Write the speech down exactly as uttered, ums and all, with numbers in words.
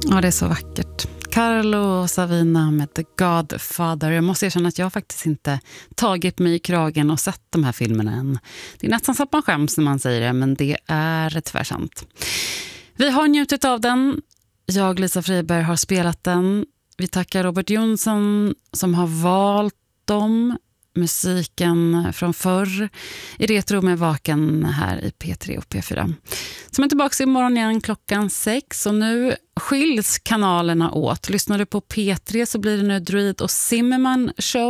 Ja, det är så vackert. Carlo och Savina med The Godfather. Jag måste erkänna att jag faktiskt inte tagit mig i kragen och sett de här filmerna än. Det är nästan så att man skäms när man säger det, men det är tvärsant. Vi har njutit av den. Jag, Lisa Friberg, har spelat den. Vi tackar Robert Jonsson som har valt dem. Musiken från förr i Retro med Vaken här i P tre och P fyra. Som är tillbaka imorgon igen klockan sex, och nu skiljs kanalerna åt. Lyssnar du på P tre så blir det nu Druid och Zimmerman show.